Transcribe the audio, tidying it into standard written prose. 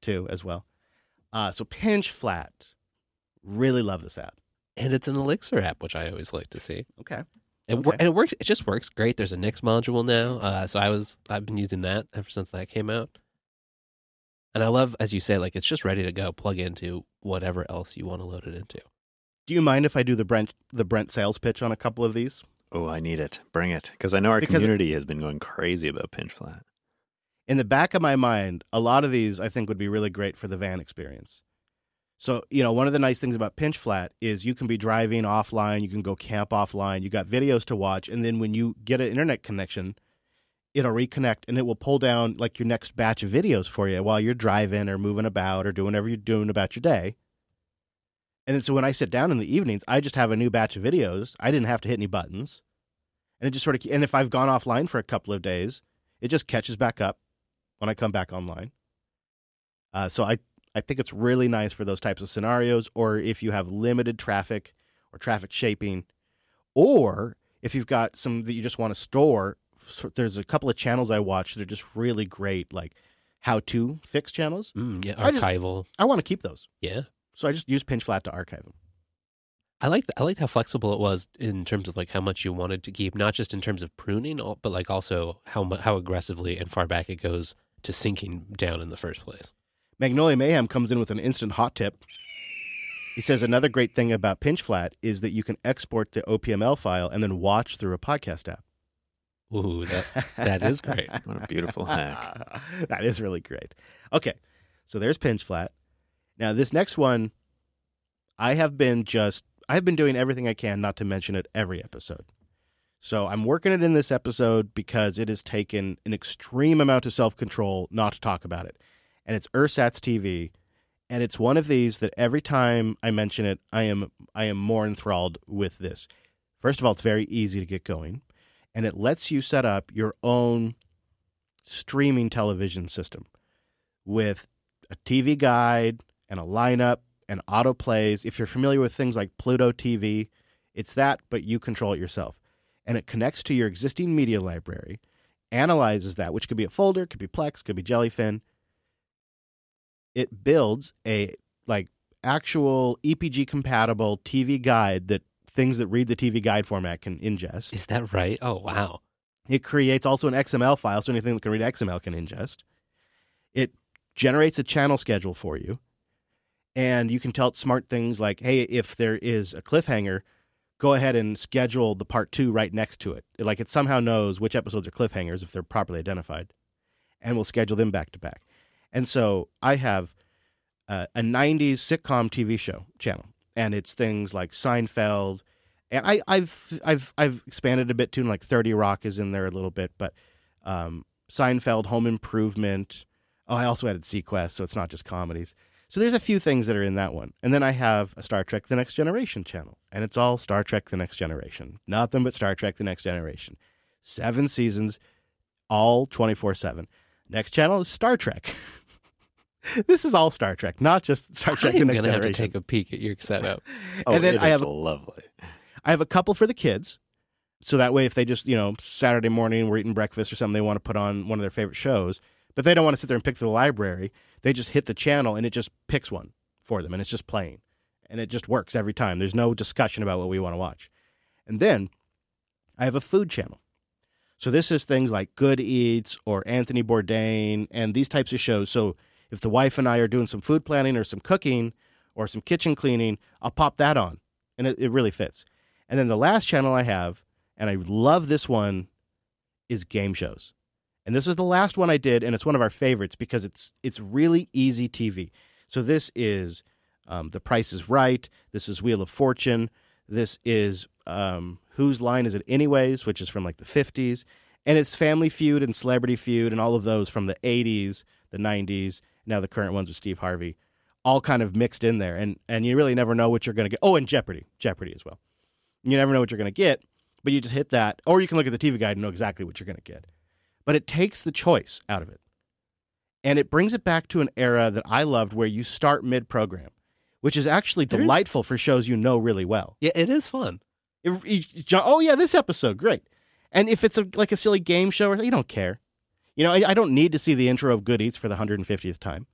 too, as well. So Pinch Flat, really love this app. And it's an Elixir app, which I always like to see. Okay. And it works. It just works great. There's a Nix module now, so I've been using that ever since that came out. And I love, as you say, like it's just ready to go. Plug into whatever else you want to load it into. Do you mind if I do the Brent sales pitch on a couple of these? Oh, I need it. Bring it. Because I know our community has been going crazy about Pinch Flat. In the back of my mind, a lot of these I think would be really great for the van experience. So, one of the nice things about Pinch Flat is you can be driving offline, you can go camp offline, you got videos to watch, and then when you get an internet connection, it'll reconnect and it will pull down like your next batch of videos for you while you're driving or moving about or doing whatever you're doing about your day. And then so when I sit down in the evenings, I just have a new batch of videos. I didn't have to hit any buttons. And it just sort of, and if I've gone offline for a couple of days, it just catches back up when I come back online. So I think it's really nice for those types of scenarios, or if you have limited traffic or traffic shaping, or if you've got some that you just want to store. So there's a couple of channels I watch that are just really great, like how-to fix channels. Yeah, archival. I want to keep those. Yeah. So I just use Pinch Flat to archive them. I liked how flexible it was in terms of like how much you wanted to keep, not just in terms of pruning, but like also how aggressively and far back it goes to syncing down in the first place. Magnolia Mayhem comes in with an instant hot tip. He says another great thing about Pinch Flat is that you can export the OPML file and then watch through a podcast app. Ooh, that is great. What a beautiful hack. That is really great. Okay, so there's Pinch Flat. Now this next one, I've been doing everything I can not to mention it every episode. So I'm working it in this episode because it has taken an extreme amount of self-control not to talk about it. And it's Ursats TV, and it's one of these that every time I mention it, I am more enthralled with this. First of all, it's very easy to get going, and it lets you set up your own streaming television system with a TV guide and a lineup and autoplays. If you're familiar with things like Pluto TV, it's that, but you control it yourself. And it connects to your existing media library, analyzes that, which could be a folder, could be Plex, could be Jellyfin. It builds a actual EPG compatible TV guide that things that read the TV guide format can ingest. Is that right? Oh, wow. It creates also an XML file, so anything that can read XML can ingest. It generates a channel schedule for you, and you can tell it smart things like, hey, if there is a cliffhanger, go ahead and schedule the part 2 right next to it. Like it somehow knows which episodes are cliffhangers if they're properly identified, and will schedule them back to back. And so I have a 90s sitcom TV show channel, and it's things like Seinfeld, and I've expanded a bit too, like 30 Rock is in there a little bit, but Seinfeld, Home Improvement. Oh, I also added Sequest, so it's not just comedies. So there's a few things that are in that one. And then I have a Star Trek The Next Generation channel, and it's all Star Trek The Next Generation. Nothing but Star Trek The Next Generation. 7 seasons, all 24/7. Next channel is Star Trek. This is all Star Trek, not just Star Trek The Next Generation. I'm going to have to take a peek at your setup. And then it is lovely. I have a couple for the kids. So that way, if they just, Saturday morning, we're eating breakfast or something, they want to put on one of their favorite shows, but they don't want to sit there and pick through the library. They just hit the channel and it just picks one for them, and it's just playing. And it just works every time. There's no discussion about what we want to watch. And then I have a food channel. So this is things like Good Eats or Anthony Bourdain and these types of shows. So if the wife and I are doing some food planning or some cooking or some kitchen cleaning, I'll pop that on, and it really fits. And then the last channel I have, and I love this one, is game shows. And this is the last one I did, and it's one of our favorites because it's really easy TV. So this is The Price is Right. This is Wheel of Fortune. This is Whose Line Is It Anyways, which is from like the 50s. And it's Family Feud and Celebrity Feud and all of those from the 80s, the 90s, now the current ones with Steve Harvey, all kind of mixed in there. And you really never know what you're going to get. Oh, and Jeopardy as well. You never know what you're going to get, but you just hit that. Or you can look at the TV guide and know exactly what you're going to get. But it takes the choice out of it. And it brings it back to an era that I loved where you start mid-program, which is actually delightful for shows you know really well. Yeah, it is fun. Oh, yeah, this episode, great. And if it's like a silly game show, you don't care. I don't need to see the intro of Good Eats for the 150th time.